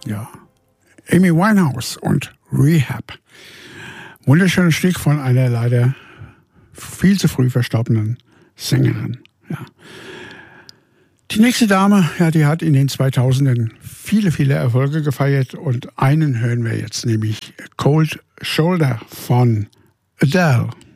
Ja, Amy Winehouse und Rehab. Wunderschönes Stück von einer leider viel zu früh verstorbenen Sängerin. Ja. Die nächste Dame, ja, die hat in den 2000ern viele Erfolge gefeiert und einen hören wir jetzt, nämlich Cold Shoulder von Adele.